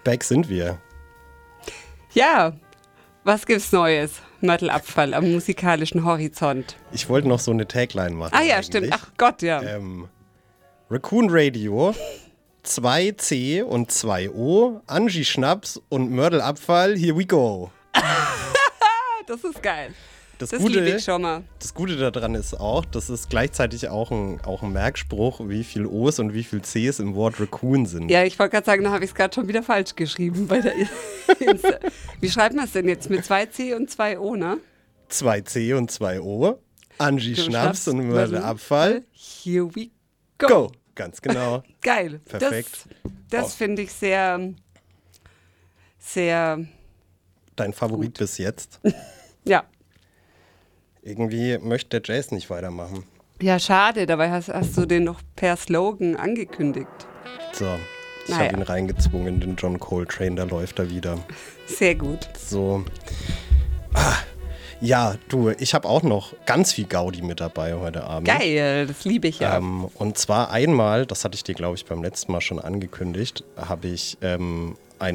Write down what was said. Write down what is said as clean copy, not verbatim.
Back sind wir. Ja, was gibt's Neues? Mörtelabfall am musikalischen Horizont. Ich wollte noch so eine Tagline machen. Ah ja, eigentlich. stimmt. Ach Gott, ja. Raccoon Radio, 2C und 2O, Angie Schnaps und Mörtelabfall, here we go. Das ist geil. Das liebe Gute, ich schon mal. das Gute daran ist auch, das ist gleichzeitig auch ein Merkspruch, wie viel O's und wie viel C's im Wort Raccoon sind. Ja, ich wollte gerade sagen, da habe ich es gerade schon wieder falsch geschrieben. Bei der Wie schreibt man es denn jetzt? Mit 2C und 2O, ne? 2C und 2O, Angie Du Schnaps und Mörtelabfall, Here we go. go. Ganz genau. Geil. Perfekt. Das finde ich sehr, sehr, Dein Favorit bis jetzt. ja. Irgendwie möchte der Jason nicht weitermachen. Ja, schade. Dabei hast du den noch per Slogan angekündigt. So, ich Naja. habe ihn reingezwungen, den John Coltrane, da läuft er wieder. Sehr gut. So. Ja, du, ich habe auch noch ganz viel Gaudi mit dabei heute Abend. Geil, das liebe ich ja. Und zwar einmal, das hatte ich dir, glaube ich, beim letzten Mal schon angekündigt, habe ich